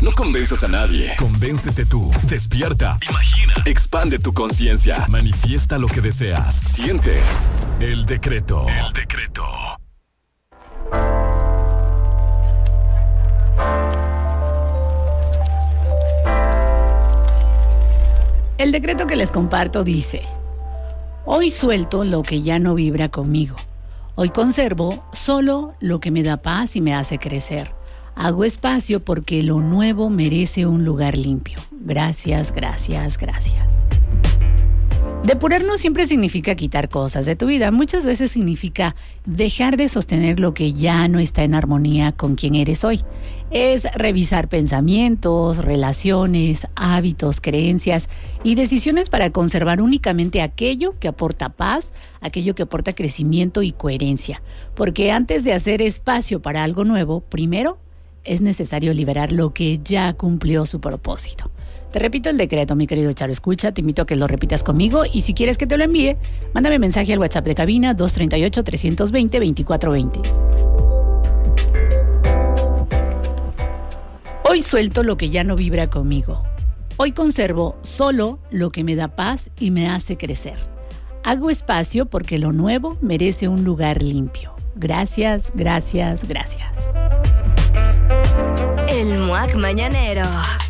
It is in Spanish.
No convences a nadie. Convéncete tú. Despierta. Imagina. Expande tu conciencia. Manifiesta lo que deseas. Siente. El decreto. El decreto. El decreto que les comparto dice: hoy suelto lo que ya no vibra conmigo. Hoy conservo solo lo que me da paz y me hace crecer. Hago espacio porque lo nuevo merece un lugar limpio. Gracias, gracias, gracias. Depurar no siempre significa quitar cosas de tu vida. Muchas veces significa dejar de sostener lo que ya no está en armonía con quien eres hoy. Es revisar pensamientos, relaciones, hábitos, creencias y decisiones para conservar únicamente aquello que aporta paz, aquello que aporta crecimiento y coherencia. Porque antes de hacer espacio para algo nuevo, primero es necesario liberar lo que ya cumplió su propósito. Te repito el decreto, mi querido Charo Escucha, te invito a que lo repitas conmigo y si quieres que te lo envíe, mándame mensaje al WhatsApp de cabina 238-320-2420. Hoy suelto lo que ya no vibra conmigo. Hoy conservo solo lo que me da paz y me hace crecer. Hago espacio porque lo nuevo merece un lugar limpio. Gracias, gracias, gracias. El MUAC Mañanero.